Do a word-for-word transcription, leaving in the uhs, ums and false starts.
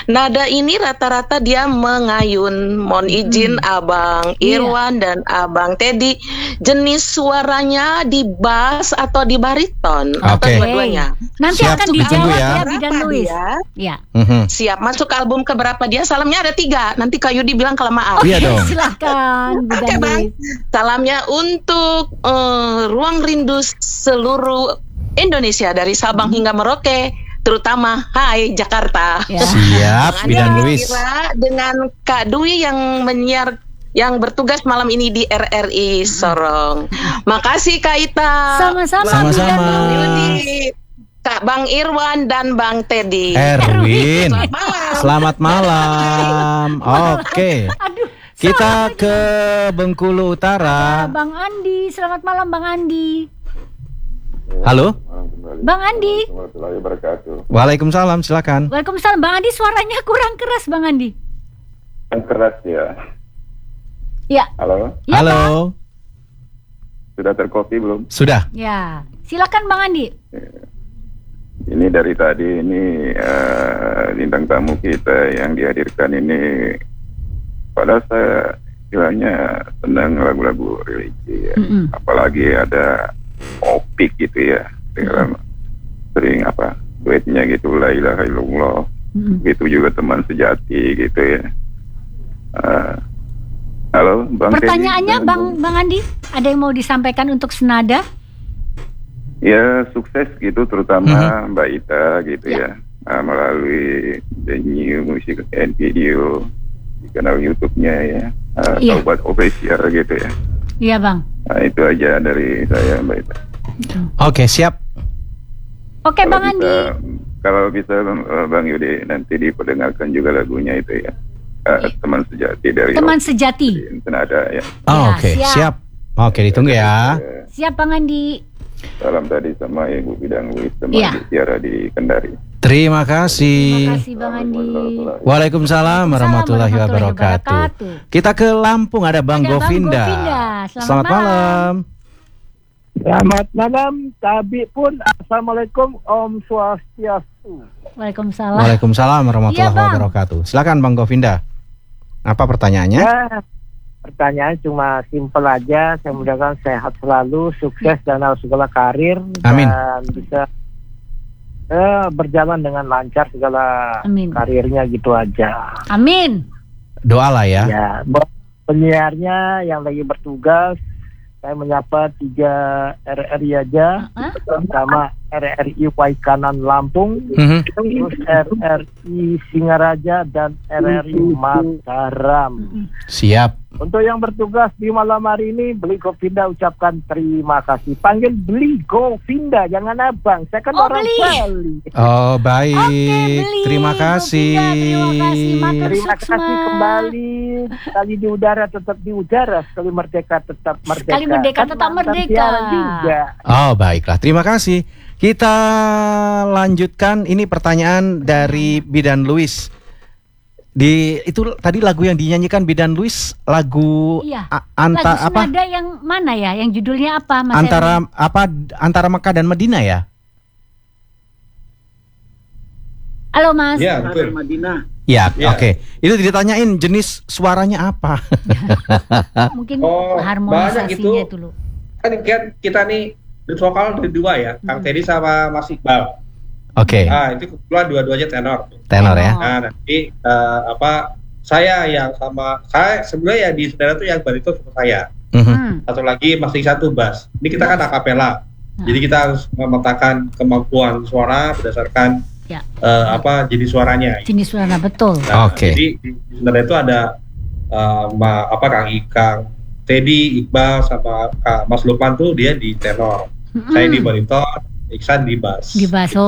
nada ini rata-rata dia mengayun. Mohon izin hmm. Abang Irwan yeah. dan Abang Teddy, jenis suaranya di bass atau di bariton okay. atau dua-duanya? Nanti Siap, akan dijawab ya, ya Bidan Luis. Ya. Mm-hmm. Siap. Masuk ke album keberapa dia? Salamnya ada tiga. Nanti Kak Yudi bilang kelamaan. Oh, iya dong. Silahkan Bidan Oke Bang. Luis. Salamnya untuk uh, ruang rindu seluruh Indonesia dari Sabang hmm. hingga Merauke, terutama Hai Jakarta. Ya. Siap, Bidan Luis. Dengan Kak Dwi yang menyiar yang bertugas malam ini di R R I Sorong. Makasih Kak Ita. Sama-sama. Sama-sama. Bang Yudi, Kak Bang Irwan dan Bang Teddy. Erwin. Selamat malam. Selamat malam. Oke. Aduh. Kita ke Bengkulu Utara. Ada Bang Andi, selamat malam Bang Andi. Halo. Bang Andi. Waalaikumsalam, silakan. Waalaikumsalam Bang Andi, suaranya kurang keras Bang Andi. Yang keras ya. Ya. Halo. Ya, Halo. Bang. Sudah terkopi belum? Sudah. Ya. Silakan Bang Andi. Ini dari tadi ini uh, bintang tamu kita yang dihadirkan ini, padahal saya bilangnya senang lagu-lagu religi ya. Mm-mm. Apalagi ada opik gitu ya, dengan sering apa duetnya gitu, la ilaha illallah. Mm-mm. Gitu juga teman sejati gitu ya. Uh, halo Bang Pertanyaannya Teddy, Bang Bang Andi, ada yang mau disampaikan untuk Senada? ya sukses gitu, terutama Mm-hmm. Mbak Ita gitu Ya. ya, uh, melalui The New Music and Video di kanal YouTube-nya ya, uh, Iya. Taubat Official gitu ya. Iya Bang. Nah, itu aja dari saya Mbak Ita. Oke, siap. Oke Kalau Bang bisa, Andi. kalau bisa uh, Bang Yudi nanti diperdengarkan juga lagunya itu ya, uh, Iya. Teman Sejati dari Teman Sejati. Senada ya. Oh, Ya, Oke, siap. siap. Oke, ditunggu ya. Uh, Siap Bang Andi. Salam tadi sama Ibu Bidang Luis, teman Iya. Tiara di Kendari. Terima kasih. Terima kasih Bang Andi. Waalaikumsalam warahmatullahi wabarakatuh. Kita ke Lampung, ada Bang Ada Bang Govinda. Govinda. Selamat Selamat malam. Selamat malam, Tabi pun Assalamualaikum, Om Swastiastu. Waalaikumsalam. Waalaikumsalam warahmatullahi Iya, Bang. wabarakatuh. Silakan Bang Govinda. Apa pertanyaannya? Ya, pertanyaan cuma simpel aja. Saya mudah-mudahan sehat selalu, sukses dalam segala karir. Amin. Dan bisa eh, berjalan dengan lancar segala Amin. karirnya gitu aja. Amin. Doalah ya. Ya, buat penyiarnya yang lagi bertugas, saya menyapa tiga R R I aja. Hah? Pertama R R I Waikanan Lampung, Mhm. terus R R I Singaraja dan R R I Mataram. Siap. Untuk yang bertugas di malam hari ini, Beli Govinda ucapkan terima kasih. Panggil Beli Govinda, jangan abang. Saya kan Oh, orang Beli. Bali. Oh, baik. Oke, Beli. Terima kasih. Govinda, terima kasih. Matur Terima Suksma. kasih kembali. Sekali di udara tetap di udara, sekali merdeka tetap merdeka. Sekali merdeka Kan tetap mantan merdeka. siaran juga. Oh, baiklah. Terima kasih. Kita lanjutkan, ini pertanyaan dari Bidan Luis. Di itu tadi lagu yang dinyanyikan Bidan Luis, lagu Iya. a- anta Lagu apa? Senada yang mana ya? Yang judulnya apa Mas Antara Erwin? apa antara Mekah dan Medina ya? Halo Mas. Iya, betul. Ya, Iya. oke. Itu ditanyain jenis suaranya apa? Mungkin Oh, harmonisasinya banyak itu. itu loh. Kan kan kita nih di vokal dari dua ya, Kang Hmm. Teddy sama Mas Iqbal. Oke, Nah, itu kebetulan dua-duanya tenor. tenor ya. Oh. Nah, nanti eh, apa saya yang sama saya sebenarnya ya di saudara tuh yang bariton sama saya. Mhm. Hmm. Satu lagi Mas Iksan tuh bass. Ini kita kan akapela. Hmm. Jadi kita harus memetakan kemampuan suara berdasarkan Ya. eh, apa jenis suaranya. Jenis suara betul. Nah, Oke. Jadi di di saudara itu ada eh, ma- apa Kang Ikang, Teddy, Iqbal sama Kak Mas Lukman tuh dia di tenor. Mm-mm. Saya di bariton, Iksan di bass. Di baso.